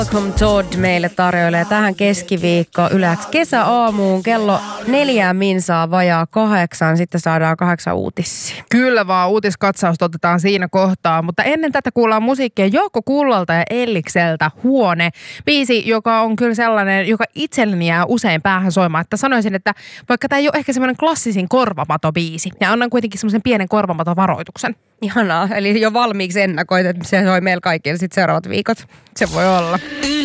Malcolm Todd meille tarjoilee tähän keskiviikko yläksi kesäaamuun kello 4 minsaa vajaa 8. Sitten saadaan 8 uutisia. Kyllä vaan, uutiskatsaus otetaan siinä kohtaa. Mutta ennen tätä kuullaan musiikkia Jouko Kullalta ja Ellikseltä Huone. Biisi, joka on kyllä sellainen, joka itselleni jää usein päähän soimaan. Että sanoisin, että vaikka tämä ei ole ehkä semmoinen klassisin korvamatobiisi. Ja annan kuitenkin semmoisen pienen korvamatovaroituksen. Ihanaa, eli jo valmiiksi ennakoit, että se soi meillä kaikille sitten seuraavat viikot. Se voi olla.